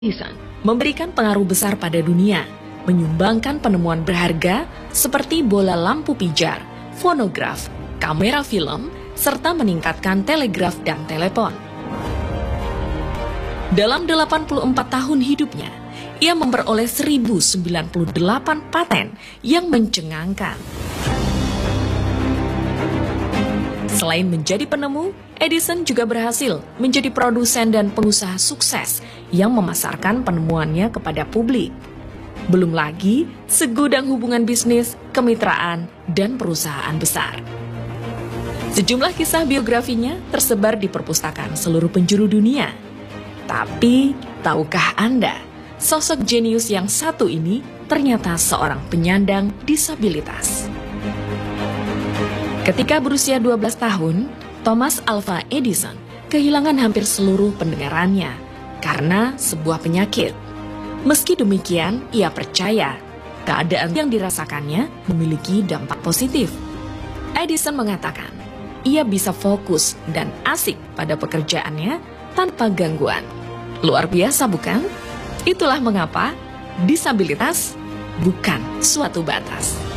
Edison memberikan pengaruh besar pada dunia, menyumbangkan penemuan berharga seperti bola lampu pijar, fonograf, kamera film, serta meningkatkan telegraf dan telepon. Dalam 84 tahun hidupnya, ia memperoleh 1098 paten yang mencengangkan. Selain menjadi penemu, Edison juga berhasil menjadi produsen dan pengusaha sukses yang memasarkan penemuannya kepada publik. Belum lagi segudang hubungan bisnis, kemitraan, dan perusahaan besar. Sejumlah kisah biografinya tersebar di perpustakaan seluruh penjuru dunia. Tapi, tahukah Anda, sosok jenius yang satu ini ternyata seorang penyandang disabilitas. Ketika berusia 12 tahun, Thomas Alva Edison kehilangan hampir seluruh pendengarannya karena sebuah penyakit. Meski demikian, ia percaya keadaan yang dirasakannya memiliki dampak positif. Edison mengatakan, ia bisa fokus dan asik pada pekerjaannya tanpa gangguan. Luar biasa bukan? Itulah mengapa disabilitas bukan suatu batas.